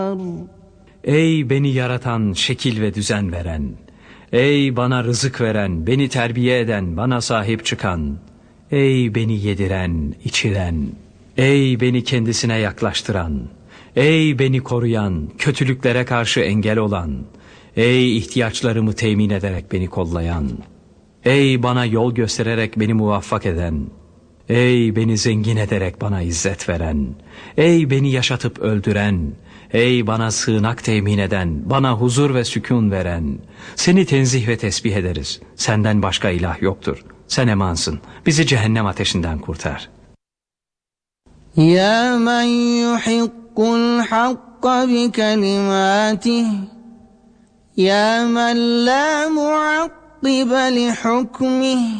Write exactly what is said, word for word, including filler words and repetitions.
Ey beni yaratan, şekil ve düzen veren, ey bana rızık veren, beni terbiye eden, bana sahip çıkan, ey beni yediren, içiren, ey beni kendisine yaklaştıran, ey beni koruyan, kötülüklere karşı engel olan, ey ihtiyaçlarımı temin ederek beni kollayan, ey bana yol göstererek beni muvaffak eden, ey beni zengin ederek bana izzet veren, ey beni yaşatıp öldüren, ey bana sığınak temin eden, bana huzur ve sükun veren, seni tenzih ve tesbih ederiz. Senden başka ilah yoktur. Sen emansın. Bizi cehennem ateşinden kurtar. Ya men yuhiqqul hakka bi kelimatih, ya men la muakkibe li hukmih.